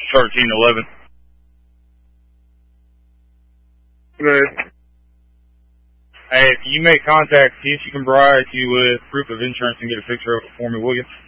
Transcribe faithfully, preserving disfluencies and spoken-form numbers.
thirteen eleven. Good. Hey, if you make contact, see if you can provide you with proof of insurance and get a picture of it for me, will you?